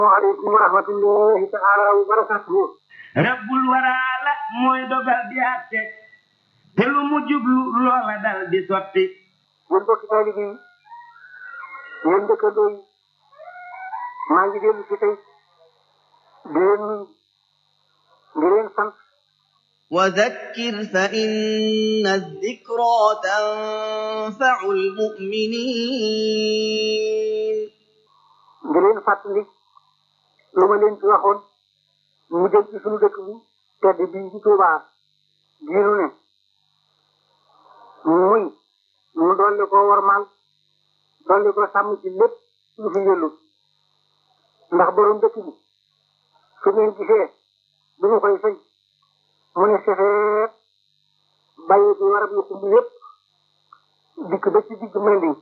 waaleykum wa rahmatullahi taala wa barakatuhu. rabbul waraala mooy dogal di àtte te lu mu jublu loola dal di sotti. yéen bokki taalibe yi yéen dëkkandoo yi maa ngi dellu si tey di leen sant. وذكر فإن الذكرى تنفع المؤمنين. di leen fàttali lu ma leen ci waxoon mu jëm ci sunu dëkk bi tedd bii ci Tuubaa diinu ne muy mu dolli ko warmaal dolli ko sàmm ci lépp lu fi yëllu ndax borom dëkk bi su ngeen gisee bu ñu koy sëñ mu ne sefeet bàyyi bi warab yu xumb yëpp dikk ba ci digg Manding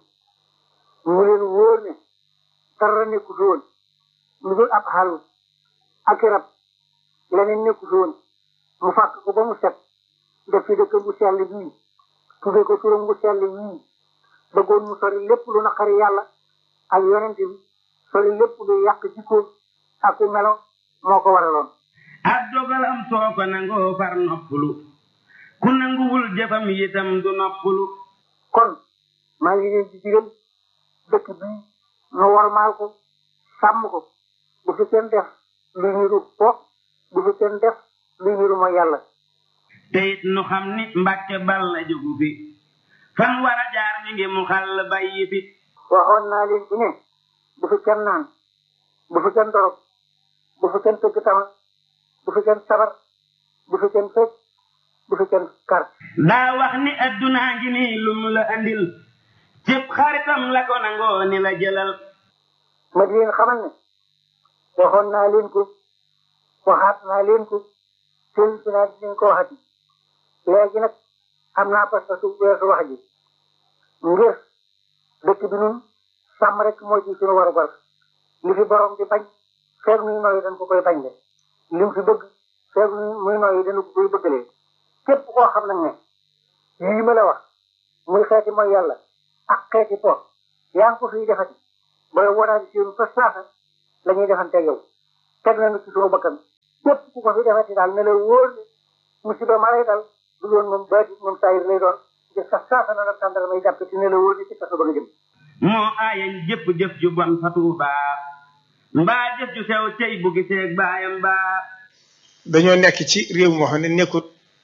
mu leen wóor ne dara nekku fi woon lu dul ab xàll ak rab leneen nekku fi woon mu fàkk ko ba mu set def ci dëkk bu sell bii tudde ko turam bu sell yii bëggoon mu sori lépp lu naqari yàlla ak yonent bi sori lépp lu yàq jikkoom ak ku melo moo ko waraloon. ak dogalam soo ko nangoo far noppalu ku nanguwul jëfam yitam du noppalu. kon maa ngi leen di digal dëkk bii nu warmaal ko sàmm ko bu fi kenn def luy niru po bu fi kenn def luy niru mooy yàlla. te it nu xam ni Mbàkke bal la jógu fi fan war a jaar mi ngi mu xàll bàyyi fi. waxoon naa leen ci ne bu fi kenn naan bu fi kenn dorog bu fi kenn tëgg tama bu fi kenn sabar bu fi kenn fecc bu fi kenn kar. daa wax ni addunaa ngi nii lum la andil cëpp xaritam la ko nangoo ni la jëlal. ma di leen xamal ne waxoon naa leen ko waxaat naa leen ko tey ci naa dinañ ko waxati léegi nag am naa parce que su weesu wax ji ngir dëkk bi nun sàmm rek moo ci suñu waru bar li fi borom di bañ feeg muy nooyi dañ ko koy bañ le li mu fi bëgg feeg muy nooyi dañu ko koy bëggalee képp koo xam nag ne lii ma la wax muy xeeti mooy yàlla ak xeeti po yaa ngi ko fiy defati booy waraat si fa saasa la ñuy defante yow teg nañu ci suñu bakkan képp ku ko fi defati daal ne la wóor ni musiba ma lay dal du doon moom baati moom saayir lay doon te sa saasa na la tàndal may jàpp ci ne la wóor ni ci kaso ba nga jëm. moo aaye jëf ju bon fa Tuubaa mbaa jëf ju sew cey bu gisee baayam baa. dañoo nekk ci réew moo xam ne nekkut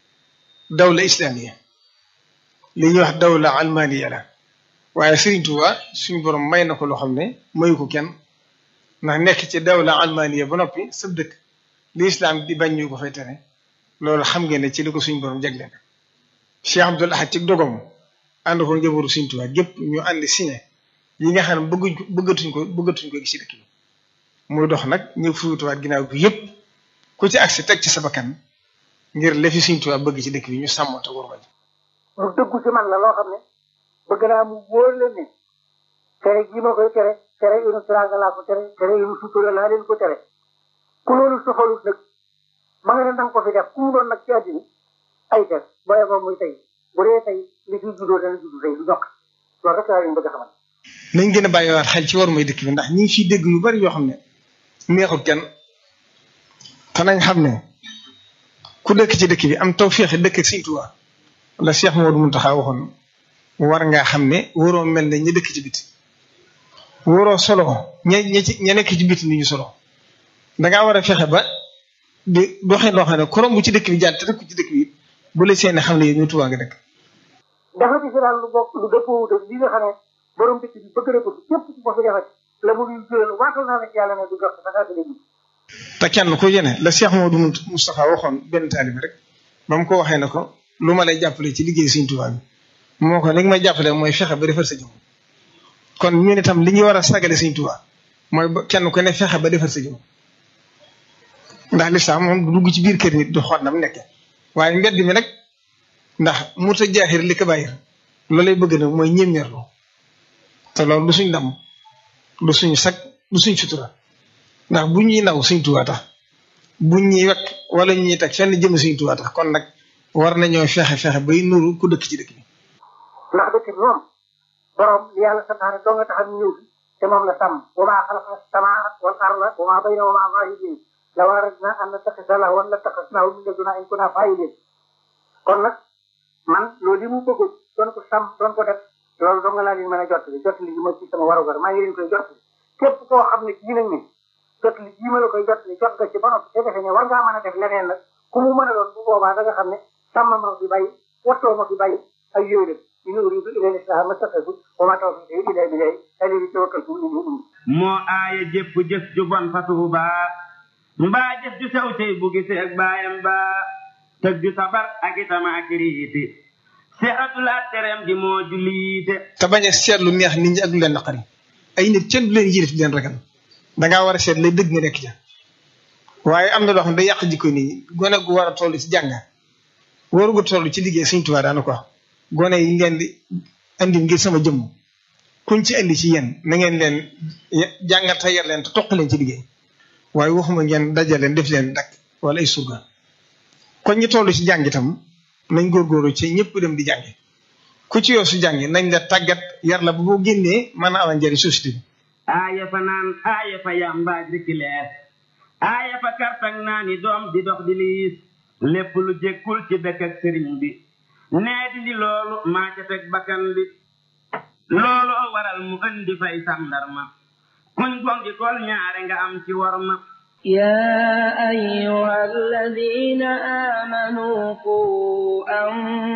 dawla islamiya li ñuy wax dawla almaniya la waaye Sëriñ Tuubaa suñu borom may na ko loo xam ne mayu ko kenn ndax nekk ci dawla almaniya ba noppi sab dëkk li islam di bañ ñu ko fay tere loolu xam ngeen ne ci li ko suñu borom jagleel. Cheikh Abdoul Ahad ci dogom ànd ko njabootu Sëriñ Tuubaa gépp ñu ànd signé yi nga xam ne bëggatuñ ko gis ci dëkk bi muy dox nag ñu fuyutuwaat ginnaaw bi yëpp ku ci agsi teg ci sa bakkan ngir lefi Sëriñ Tuubaa bëgg ci dëkk bi ñu sàmmoon te war ji. lu dëggu ci man la loo xam ne bëgg naa mu wóor leen ne tere gi ma koy tere inu teraanga laa ko tere inu sutura laa leen ko tere ku loolu soxalut nag ma nga ne danga ko fi def ku mu doon nag ci àddina ay ter booye ko muy tey bu dee tey li fi juddoo dana juddu tey du dox loolu rek laa leen bëgg a xamal. nañ gën a bàyyiwaat xel ci war mooy dëkk bi ndax ñu ngi fiy dégg yu bari yoo xam ne neexut kenn te nañ xam ne ku dëkk ci dëkk bi am tawfeex dëkk ak Sëriñ Tuubaa la Cheikh Modou Mountakha waxoon war ngaa xam ne waroo mel ne ña dëkk ci biti waroo solo ña nekk ci biti ni ñu solo dangaa war a fexe ba di doxee loo xam ne korom bu ci dëkk bi jàll te dëkk ci dëkk bi bu la seen xam ne ñu Tuubaa nga dëkk. dafa ci daal lu bokk lu dëppoo wut li nga xam ne borom dëkk bi bëgg na ko képp ku ko fi defati la mu ngi jël waatal naa la ci yàlla ne du jox sa xaati léegi. te kenn ku yene la Cheikh Modou Moustapha waxoon benn taalibe rek ba mu ko waxee ne ko lu ma lay jàppale ci liggéey Sëriñ Tuubaa bi moo ko li nga may jàppale mooy fexe ba defar sa jëm kon ñun itam li ñuy war a sagale Sëriñ Tuubaa mooy kenn ku ne fexe ba defar sa jëm ndax lislaam moom du dugg ci biir kër nit du xool na mu nekk waaye mbedd mi nag ndax murta jaaxir li ko bàyyir loolu lay bëgg nag mooy ñemeerlu te loolu du suñ ndam du suñu sag du suñ sutura ndax bu ñuy naw Sëriñ Tuubaa tax bu ñuy wekk wala ñuy teg fenn jëm Sëriñ Tuubaa tax kon nag war nañoo fexe bay nuru ku dëkk ci dëkk bi. ndax dëkk bi moom borom li yàlla santaane doo nga tax a ñëw fi te te moom la sàmm wa maa xalaqna samaa wal arda wa maa baynahumaa zaahidiin law aradnaa an nattaxida lahwan lattaxadnaahu min ladunaa in kunnaa faa'iliin kon nag man loolu li mu bëgg doon ko sàmm doon ko def loolu dong laa leen mën a jottali gi ma ci sama warugar maa ngi leen koy jottali képp koo xam ne kii nag ni jottali gii ma la koy jottali jot nga ci ba noppi te defe ne war ngaa mën a def leneen nag ku mu mën a doon bu boobaa da nga xam ne sàmm ma fi bàyyi wattoo ma fi bàyyi ak yooyu la in uriidu illa al-islaaha mastata'tu wa maa tawfiiqii illaa billaah alayhi tawakkaltu moo aaya jëpp jëf ju bon fa Tuuba mbaa jëf ju sew cey bu gisee ak baayam ba tëg ju sabar ak itam ak riiti seexatul ak tereem gi moo julliite te bañ a seet lu neex nit ñi ak lu leen naqari ay nit kenn du leen yilif di leen ragal dangaa war a seet lay dëgg nga nekk ca waaye am na loo xam ne day yàq jikko nit ñi gone gu war a toll ci jàng warugu toll ci liggéey Sëñ Tuubaa daana ko wax gone yi ngeen di andi ngir sama jëmm kuñ ci andi ci yéen na ngeen leen jàngal te yar leen te toq leen ci liggéey waaye waxuma ngeen dajal leen def leen dak wala ay surga kon ñi toll ci jàng itam nañ góorgóorlu ci ñëpp dem di jàngi ku ci yoo su jàngi nañ la tàggat yar la ba boo génnee mën a amal njëriñ société bi aaya fa naan aaya fa yàmbaaj rikki lees aaya fa kartang naa ni doom di dox di liis lépp lu jékkul ci dëkk ak sëriñ bi nee di loolu maa ca teg bakkan bi looloo waral mu andi fay sàndarma kuñ gongi kol ñaare nga am ci worma يا أيها الذين آمنوا قوا